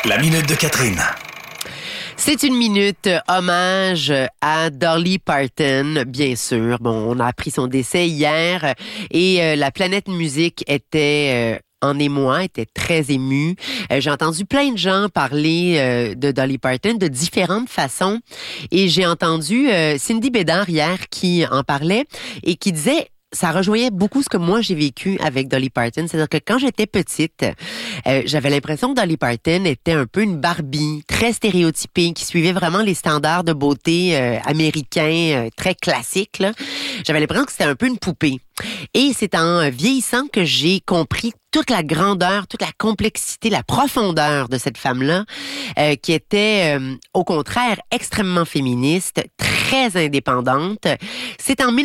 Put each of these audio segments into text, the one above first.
La minute de Catherine. C'est une minute hommage à Dolly Parton, bien sûr. Bon, on a appris son décès hier et la planète musique était en émoi, était très émue. J'ai entendu plein de gens parler de Dolly Parton de différentes façons et j'ai entendu Cindy Bédard hier qui en parlait et qui disait ça rejoignait beaucoup ce que moi j'ai vécu avec Dolly Parton. C'est-à-dire que quand j'étais petite, j'avais l'impression que Dolly Parton était un peu une Barbie, très stéréotypée, qui suivait vraiment les standards de beauté américains, très classiques, là. J'avais l'impression que c'était un peu une poupée. Et c'est en vieillissant que j'ai compris toute la grandeur, toute la complexité, la profondeur de cette femme-là, qui était au contraire extrêmement féministe, très indépendante. C'est en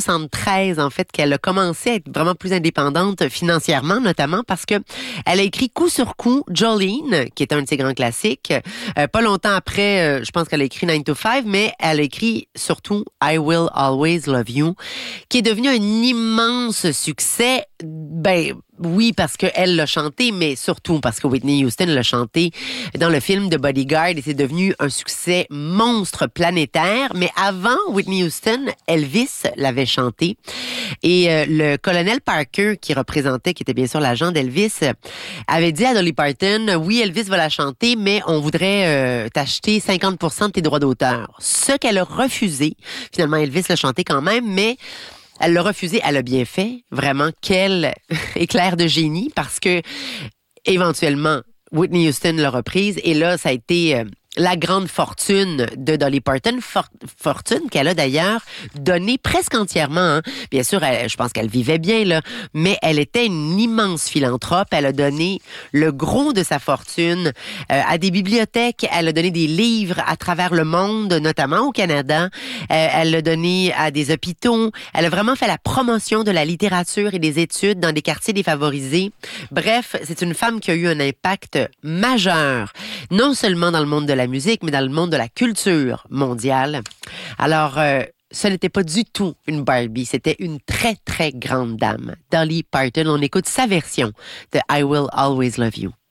1973 en fait qu'elle a commencé à être vraiment plus indépendante financièrement, notamment parce que elle a écrit coup sur coup Jolene, qui est un de ses grands classiques. Pas longtemps après, je pense qu'elle a écrit 9 to 5, mais elle a écrit surtout I Will Always Love You, qui est devenu un immense succès. Ben oui, parce qu'elle l'a chanté, mais surtout parce que Whitney Houston l'a chanté dans le film de Bodyguard et c'est devenu un succès monstre planétaire. Mais avant Whitney Houston, Elvis l'avait chanté. Et le colonel Parker, qui était bien sûr l'agent d'Elvis, avait dit à Dolly Parton, oui, Elvis va la chanter, mais on voudrait t'acheter 50% de tes droits d'auteur. Ce qu'elle a refusé. Finalement, Elvis l'a chanté quand même, mais elle l'a refusé, elle a bien fait. Vraiment, quel éclair de génie, parce que éventuellement, Whitney Houston l'a reprise, et là, ça a été la grande fortune de Dolly Parton, fortune qu'elle a d'ailleurs donnée presque entièrement. Hein. Bien sûr, je pense qu'elle vivait bien, là, mais elle était une immense philanthrope. Elle a donné le gros de sa fortune à des bibliothèques. Elle a donné des livres à travers le monde, notamment au Canada. Elle l'a donné à des hôpitaux. Elle a vraiment fait la promotion de la littérature et des études dans des quartiers défavorisés. Bref, c'est une femme qui a eu un impact majeur, non seulement dans le monde de la musique, mais dans le monde de la culture mondiale. Alors, ce n'était pas du tout une Barbie, c'était une très, très grande dame. Dolly Parton, on écoute sa version de I Will Always Love You.